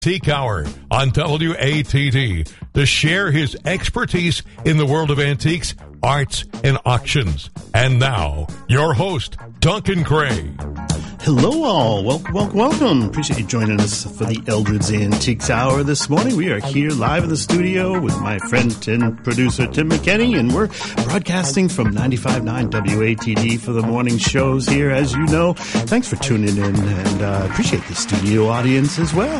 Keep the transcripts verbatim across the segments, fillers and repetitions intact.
Antique Hour on W A T D to share his expertise in the world of antiques, arts, and auctions. And now, your host, Duncan Gray. Hello all. Welcome, welcome, welcome. Appreciate you joining us for the Eldred's Antiques Hour this morning. We are here live in the studio with my friend and producer Tim McKinney, and we're broadcasting from ninety-five point nine W A T D for the morning shows here, as you know. Thanks for tuning in, and uh, appreciate the studio audience as well.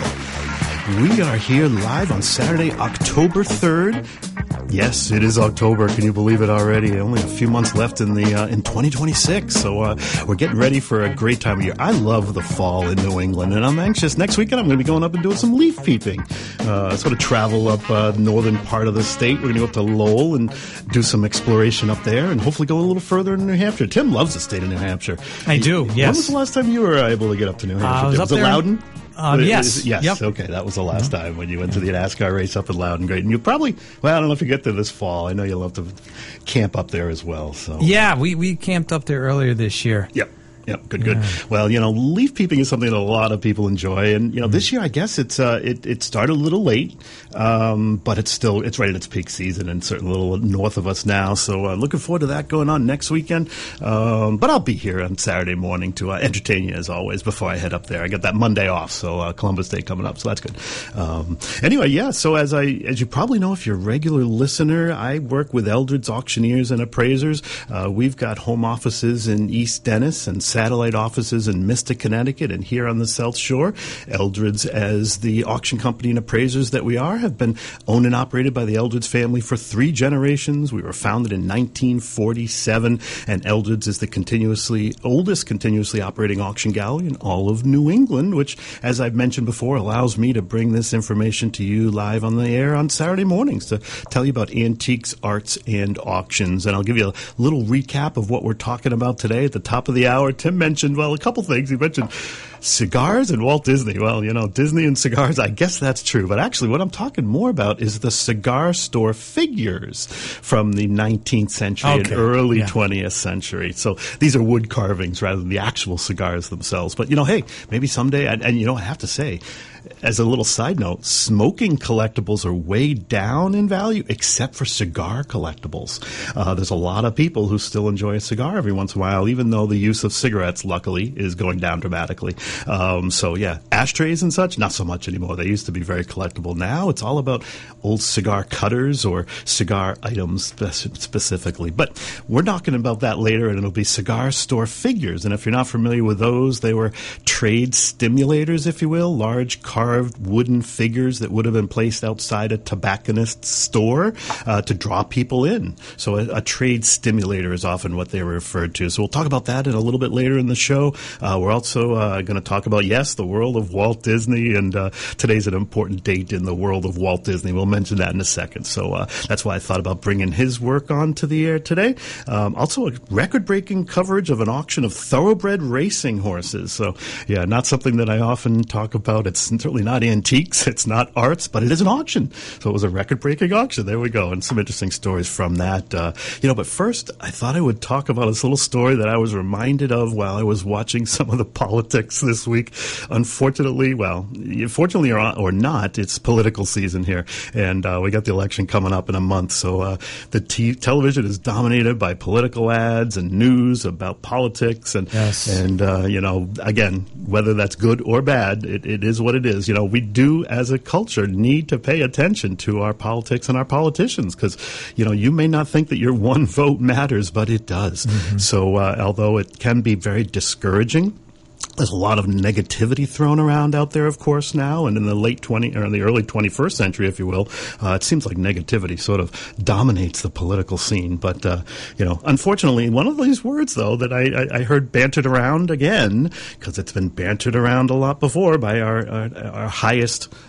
We are here live on Saturday, October third. Yes, it is October. Can you believe it already? Only a few months left in the uh, in twenty twenty-six. So uh, we're getting ready for a great time of year. I love the fall in New England, and I'm anxious. Next weekend, I'm going to be going up and doing some leaf peeping. Uh, sort of travel up uh, northern part of the state. We're going to go up to Lowell and do some exploration up there, and hopefully go a little further in New Hampshire. Tim loves the state of New Hampshire. I do, yes. When was the last time you were able to get up to New Hampshire? Uh, I was, was up it there Loudon? Um, yes. Yes. Yep. Okay. That was the last time when you went to the NASCAR race up in Loudon. Great. And you probably, well, I don't know if you get there this fall. I know you'll have to camp up there as well. So yeah, we, we camped up there earlier this year. Yep. Yep, good, good. Yeah. Well, you know, leaf peeping is something that a lot of people enjoy, and you know, mm-hmm. this year I guess it's uh, it it started a little late, um, but it's still it's right at its peak season, and certainly a little north of us now. So uh, looking forward to that going on next weekend. Um, but I'll be here on Saturday morning to uh, entertain you as always before I head up there. I got that Monday off, so uh, Columbus Day coming up, so that's good. Um, anyway, yeah. So as I as you probably know, if you're a regular listener, I work with Eldred's Auctioneers and Appraisers. Uh, we've got home offices in East Dennis and satellite offices in Mystic, Connecticut, and here on the South Shore. Eldred's, as the auction company and appraisers that we are, have been owned and operated by the Eldred's family for three generations. We were founded in nineteen forty-seven, and Eldred's is the continuously oldest continuously operating auction gallery in all of New England, which, as I've mentioned before, allows me to bring this information to you live on the air on Saturday mornings to tell you about antiques, arts, and auctions. And I'll give you a little recap of what we're talking about today at the top of the hour. Tim mentioned, well, a couple things. He mentioned cigars and Walt Disney. Well, you know, Disney and cigars, I guess that's true. But actually, what I'm talking more about is the cigar store figures from the nineteenth century okay. and early yeah. twentieth century. So these are wood carvings rather than the actual cigars themselves. But, you know, hey, maybe someday, and, and you know, I have to say, as a little side note, smoking collectibles are way down in value, except for cigar collectibles. Uh, there's a lot of people who still enjoy a cigar every once in a while, even though the use of cigarettes, luckily, is going down dramatically. Um, so, yeah, ashtrays and such, not so much anymore. They used to be very collectible. Now it's all about old cigar cutters or cigar items spe- specifically. But we're talking about that later, and it'll be cigar store figures. And if you're not familiar with those, they were trade stimulators, if you will, large carved wooden figures that would have been placed outside a tobacconist's store uh, to draw people in. So a, a trade stimulator is often what they were referred to. So we'll talk about that in a little bit later in the show. Uh, we're also uh, going to talk about, yes, the world of Walt Disney, and uh, today's an important date in the world of Walt Disney. We'll mention that in a second. So uh, that's why I thought about bringing his work on to the air today. Um, also a record-breaking coverage of an auction of thoroughbred racing horses. So, yeah, not something that I often talk about. It's certainly not antiques, it's not arts, but it is an auction. So it was a record-breaking auction. There we go, and some interesting stories from that. Uh, you know, but first, I thought I would talk about this little story that I was reminded of while I was watching some of the politics this week. Unfortunately, well, fortunately or, or not, it's political season here, and uh, we got the election coming up in a month. So uh, the t- television is dominated by political ads and news about politics, and yes. and uh, you know, again, whether that's good or bad, it, it is what it is. You know, we do as a culture need to pay attention to our politics and our politicians, because, you know, you may not think that your one vote matters, but it does. Mm-hmm. So uh, although it can be very discouraging, there's a lot of negativity thrown around out there, of course, now, and in the late twentieth or in the early twenty-first century, if you will, uh, it seems like negativity sort of dominates the political scene. But uh, you know, unfortunately, one of these words, though, that I, I, I heard bantered around again, because it's been bantered around a lot before by our our, our highest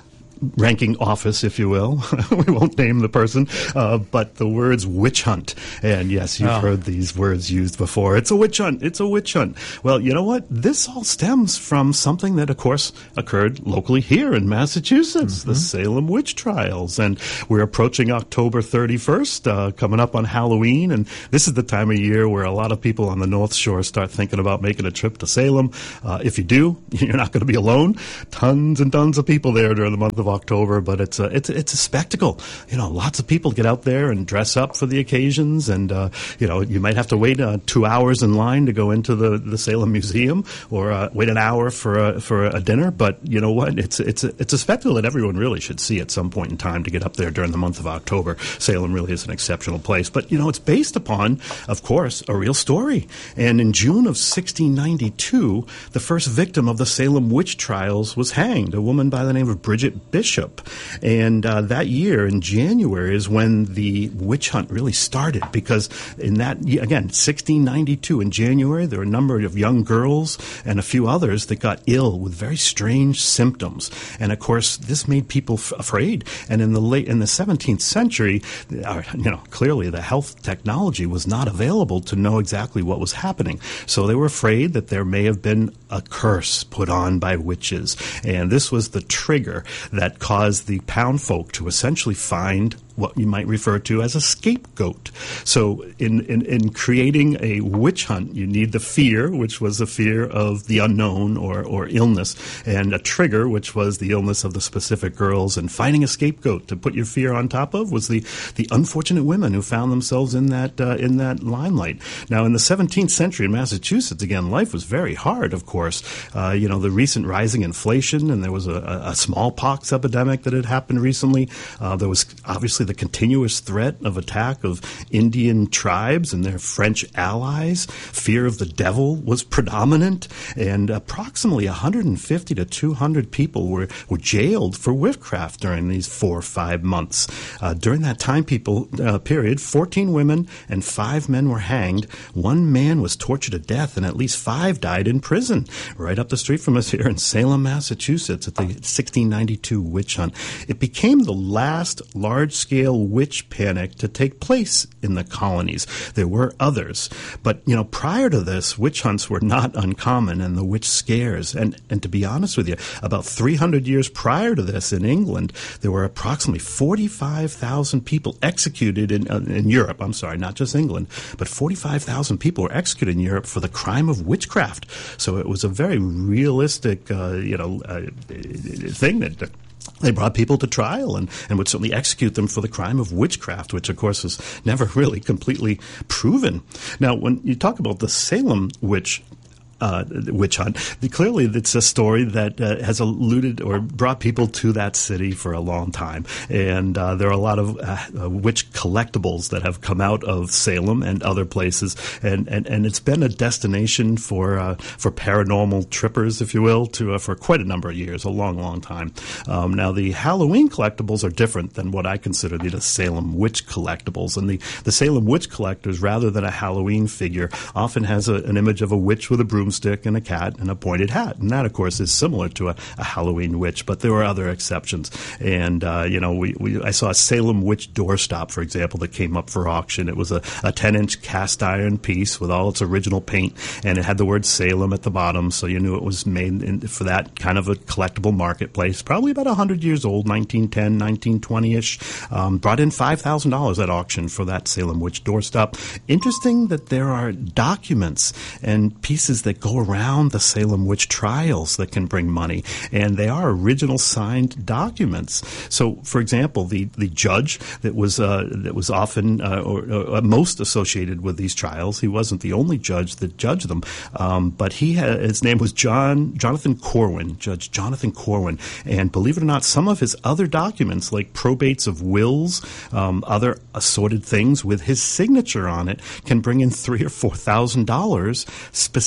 ranking office, if you will. We won't name the person, uh, but the words witch hunt. And yes, you've oh. heard these words used before. It's a witch hunt. It's a witch hunt. Well, you know what? This all stems from something that, of course, occurred locally here in Massachusetts, mm-hmm. the Salem witch trials. And we're approaching October thirty-first, uh, coming up on Halloween. And this is the time of year where a lot of people on the North Shore start thinking about making a trip to Salem. Uh, if you do, you're not going to be alone. Tons and tons of people there during the month of October, but it's a, it's, it's a spectacle. You know, lots of people get out there and dress up for the occasions, and, uh, you know, you might have to wait uh, two hours in line to go into the, the Salem Museum, or uh, wait an hour for a, for a dinner, but you know what? It's, it's, a, it's a spectacle that everyone really should see at some point in time to get up there during the month of October. Salem really is an exceptional place, but, you know, it's based upon, of course, a real story. And in June of sixteen ninety-two, the first victim of the Salem witch trials was hanged, a woman by the name of Bridget Bishop. And uh, that year, in January, is when the witch hunt really started, because in that, again, sixteen ninety-two, in January, there were a number of young girls and a few others that got ill with very strange symptoms. And of course, this made people f- afraid. And in the late, in the seventeenth century, uh, you know, clearly the health technology was not available to know exactly what was happening. So they were afraid that there may have been a curse put on by witches. And this was the trigger that caused the pound folk to essentially find what you might refer to as a scapegoat. So in, in, in creating a witch hunt, you need the fear, which was the fear of the unknown or, or illness, and a trigger, which was the illness of the specific girls. And finding a scapegoat to put your fear on top of was the, the unfortunate women who found themselves in that uh, in that limelight. Now, in the seventeenth century in Massachusetts, again, life was very hard, of course. Uh, you know, the recent rising inflation, and there was a, a smallpox epidemic that had happened recently. Uh, there was obviously the continuous threat of attack of Indian tribes and their French allies. Fear of the devil was predominant, and approximately one hundred fifty to two hundred people were, were jailed for witchcraft during these four or five months. Uh, during that time people uh, period, fourteen women and five men were hanged. One man was tortured to death, and at least five died in prison right up the street from us here in Salem, Massachusetts, at the sixteen ninety-two witch hunt. It became the last large-scale witch panic to take place in the colonies. There were others, but you know, prior to this, witch hunts were not uncommon, and the witch scares. And and to be honest with you, about three hundred years prior to this, in England, there were approximately forty-five thousand people executed in uh, in Europe. I'm sorry, not just England, but forty-five thousand people were executed in Europe for the crime of witchcraft. So it was a very realistic, uh, you know, uh, thing that. They brought people to trial and, and would certainly execute them for the crime of witchcraft, which, of course, was never really completely proven. Now, when you talk about the Salem witch Uh, witch hunt. Clearly, it's a story that uh, has eluded or brought people to that city for a long time. And uh, there are a lot of uh, witch collectibles that have come out of Salem and other places. And, and, and it's been a destination for uh, for paranormal trippers, if you will, to uh, for quite a number of years, a long, long time. Um, now, the Halloween collectibles are different than what I consider the Salem witch collectibles. And the, the Salem witch collectors, rather than a Halloween figure, often has a, an image of a witch with a broom stick and a cat and a pointed hat. And that, of course, is similar to a, a Halloween witch, but there were other exceptions. And, uh, you know, we, we I saw a Salem witch doorstop, for example, that came up for auction. It was a, a ten-inch cast iron piece with all its original paint, and it had the word Salem at the bottom, so you knew it was made in, for that kind of a collectible marketplace. Probably about one hundred years old, nineteen ten, nineteen twenty-ish. Um, brought in five thousand dollars at auction for that Salem witch doorstop. Interesting that there are documents and pieces that go around the Salem witch trials that can bring money, and they are original signed documents. So, for example, the, the judge that was uh, that was often uh, or, or most associated with these trials, he wasn't the only judge that judged them, um, but he had, his name was John Jonathan Corwin, Judge Jonathan Corwin, and believe it or not, some of his other documents, like probates of wills, um, other assorted things with his signature on it, can bring in three or four thousand dollars, specifically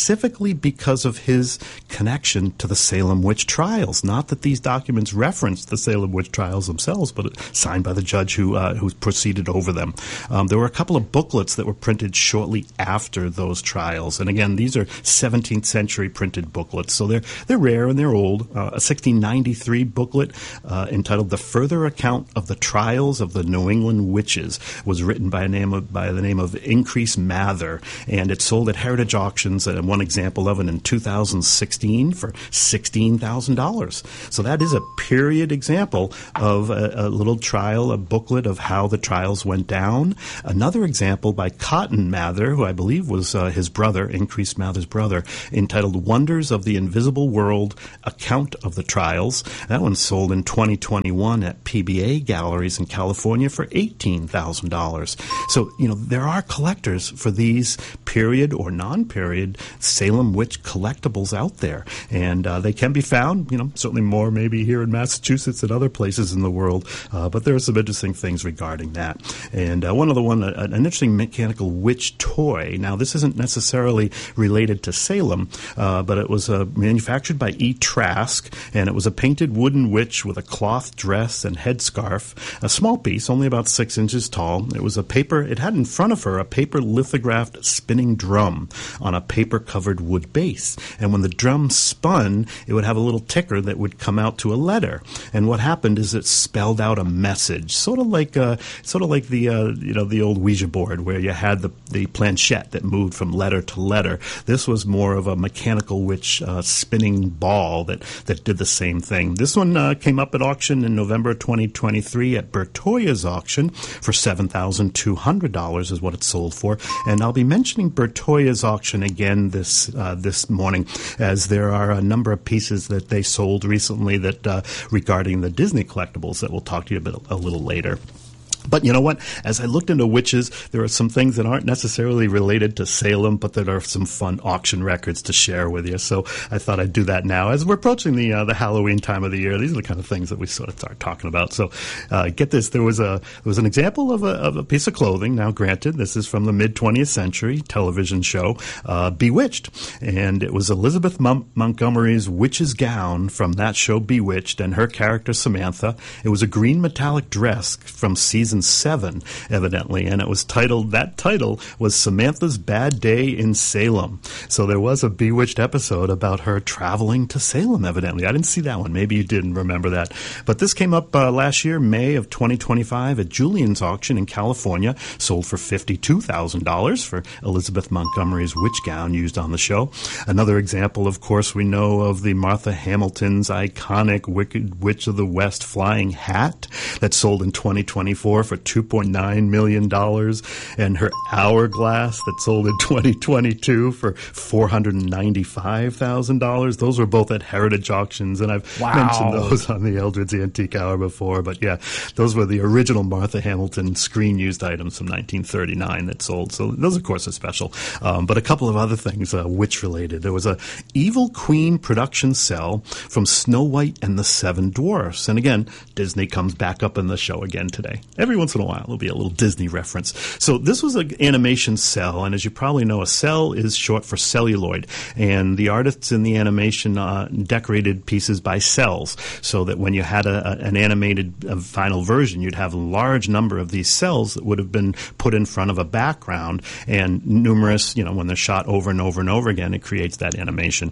simply because of his connection to the Salem witch trials. Not that these documents reference the Salem witch trials themselves, but signed by the judge who uh, who proceeded over them. Um, there were a couple of booklets that were printed shortly after those trials, and again, these are seventeenth century printed booklets, so they're they're rare and they're old. Uh, a sixteen ninety-three booklet uh, entitled "The Further Account of the Trials of the New England Witches" was written by a name of, by the name of Increase Mather, and it sold at Heritage Auctions. And one example of it in two thousand sixteen for sixteen thousand dollars. So that is a period example of a, a little trial, a booklet of how the trials went down. Another example by Cotton Mather, who I believe was uh, his brother, Increase Mather's brother, entitled "Wonders of the Invisible World: Account of the Trials." That one sold in twenty twenty-one at P B A Galleries in California for eighteen thousand dollars. So, you know, there are collectors for these period or non-period Salem witch collectibles out there, and uh, they can be found, you know, certainly more maybe here in Massachusetts and other places in the world, uh, but there are some interesting things regarding that. And uh, one other one, uh, an interesting mechanical witch toy. Now, this isn't necessarily related to Salem, uh, but it was uh, manufactured by E. Trask, and it was a painted wooden witch with a cloth dress and headscarf, a small piece, only about six inches tall. It was a paper, it had in front of her a paper lithographed spinning drum on a paper-covered wood base. And when the drum spun, it would have a little ticker that would come out to a letter. And what happened is it spelled out a message, sort of like uh, sort of like the uh, you know the old Ouija board where you had the the planchette that moved from letter to letter. This was more of a mechanical witch uh, spinning ball that that did the same thing. This one uh, came up at auction in November twenty twenty-three at Bertoya's auction for seven thousand two hundred dollars is what it sold for. And I'll be mentioning Bertoya's auction again this uh, this morning, as there are a number of pieces that they sold recently that uh, regarding the Disney collectibles that we'll talk to you about a little later. But you know what? As I looked into witches, there are some things that aren't necessarily related to Salem, but that are some fun auction records to share with you. So I thought I'd do that now. As we're approaching the uh, the Halloween time of the year, these are the kind of things that we sort of start talking about. So uh, get this. There was a there was an example of a, of a piece of clothing. Now, granted, this is from the mid-twentieth century television show, uh, Bewitched. And it was Elizabeth Mon- Montgomery's witch's gown from that show, Bewitched, and her character, Samantha. It was a green metallic dress from season seven, evidently, and it was titled, that title was Samantha's Bad Day in Salem. So there was a Bewitched episode about her traveling to Salem, evidently. I didn't see that one. Maybe you didn't remember that. But this came up uh, last year, May of twenty twenty-five, at Julian's auction in California, sold for fifty-two thousand dollars for Elizabeth Montgomery's witch gown used on the show. Another example, of course, we know of the Martha Hamilton's iconic Wicked Witch of the West flying hat that sold in twenty twenty-four for two point nine million dollars, and her hourglass that sold in twenty twenty-two for four hundred ninety-five thousand dollars. Those were both at Heritage Auctions, and I've wow. mentioned those on the Eldred's Antique Hour before. But yeah, those were the original Martha Hamilton screen-used items from nineteen thirty-nine that sold. So those, of course, are special. Um, but a couple of other things, uh, witch-related. There was a Evil Queen production cell from Snow White and the Seven Dwarfs. And again, Disney comes back up in the show again today. Every once in a while, there'll be a little Disney reference. So this was an animation cell, and as you probably know, a cell is short for celluloid, and the artists in the animation uh, decorated pieces by cells, so that when you had a, a, an animated uh, final version, you'd have a large number of these cells that would have been put in front of a background, and numerous, you know, when they're shot over and over and over again, it creates that animation.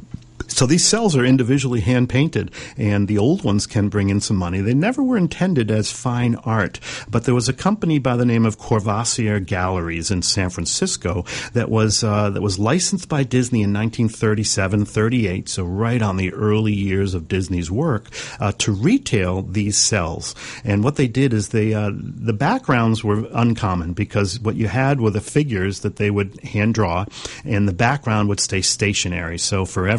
So these cells are individually hand-painted, and the old ones can bring in some money. They never were intended as fine art, but there was a company by the name of Courvoisier Galleries in San Francisco that was uh, that was licensed by Disney in nineteen thirty-seven, thirty-eight, so right on the early years of Disney's work, uh, to retail these cells. And what they did is they uh, the backgrounds were uncommon, because what you had were the figures that they would hand-draw, and the background would stay stationary. So for every, oh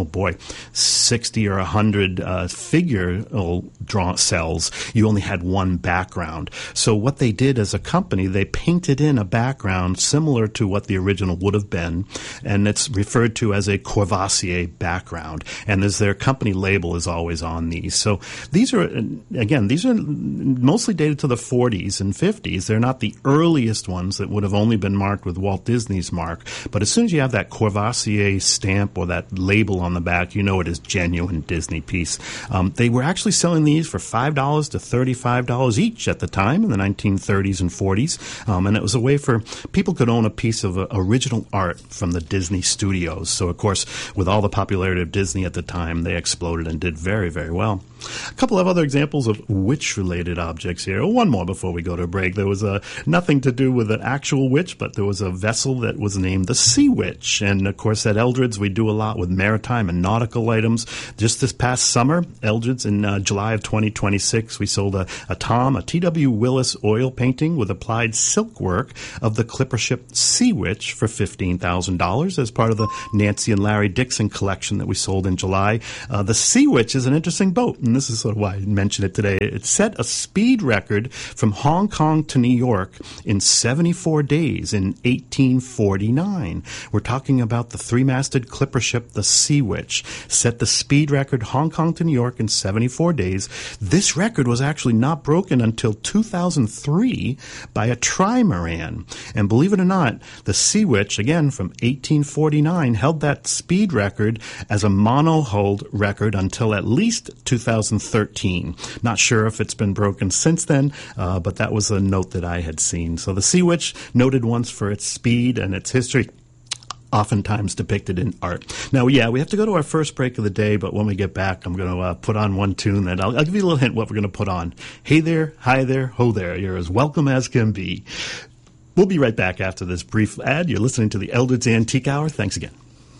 boy, sixty or one hundred uh, figure draw cells, you only had one background. So what they did as a company, they painted in a background similar to what the original would have been, and it's referred to as a Courvoisier background. And as their company label is always on these. So these are, again, these are mostly dated to the forties and fifties. They're not the earliest ones that would have only been marked with Walt Disney's mark. But as soon as you have that Courvoisier stamp or that label on the back, you know it is genuine Disney piece. Um, they were actually selling these for five dollars to thirty-five dollars each at the time in the nineteen thirties and forties. Um, and it was a way for people could own a piece of uh, original art from the Disney studios. So, of course, with all the popularity of Disney at the time, they exploded and did very, very well. A couple of other examples of witch-related objects here. One more before we go to a break. There was uh, nothing to do with an actual witch, but there was a vessel that was named the Sea Witch. And, of course, at Eldred's, we do a lot with maritime and nautical items. Just this past summer, Eldred's, in uh, July of twenty twenty-six, we sold a, a Tom, a T W Willis oil painting with applied silk work of the clipper ship Sea Witch for fifteen thousand dollars as part of the Nancy and Larry Dixon collection that we sold in July. Uh, the Sea Witch is an interesting boat, and this is sort of why I mentioned it today. It set a speed record from Hong Kong to New York in seventy-four days in eighteen forty-nine. We're talking about the three-masted clipper ship, the Sea Witch, set the speed record Hong Kong to New York in seventy-four days. This record was actually not broken until two thousand three by a trimaran. And believe it or not, the Sea Witch, again from eighteen forty-nine, held that speed record as a mono-hulled record until at least two thousand thirteen. Not sure if it's been broken since then, uh, but that was a note that I had seen. So the Sea Witch, noted once for its speed and its history, oftentimes depicted in art. Now, yeah, we have to go to our first break of the day, but when we get back, I'm going to uh, put on one tune that I'll, I'll give you a little hint what we're going to put on. Hey there, hi there, ho there. You're as welcome as can be. We'll be right back after this brief ad. You're listening to the Eldred's Antique Hour. Thanks again.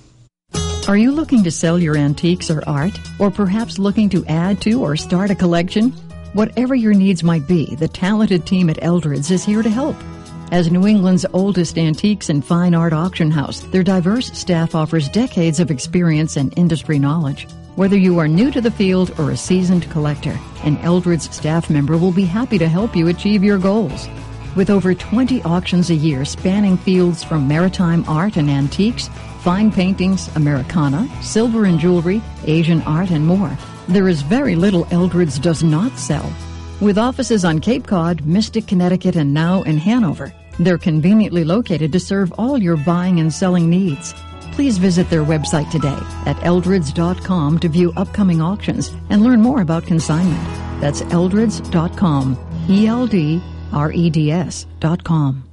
Are you looking to sell your antiques or art, or perhaps looking to add to or start a collection? Whatever your needs might be, the talented team at Eldred's is here to help. As New England's oldest antiques and fine art auction house, their diverse staff offers decades of experience and industry knowledge. Whether you are new to the field or a seasoned collector, an Eldred's staff member will be happy to help you achieve your goals. With over twenty auctions a year spanning fields from maritime art and antiques, fine paintings, Americana, silver and jewelry, Asian art, and more, there is very little Eldred's does not sell. With offices on Cape Cod, Mystic, Connecticut, and now in Hanover, they're conveniently located to serve all your buying and selling needs. Please visit their website today at eldreds dot com to view upcoming auctions and learn more about consignment. That's eldreds dot com, E L D R E D S dot com.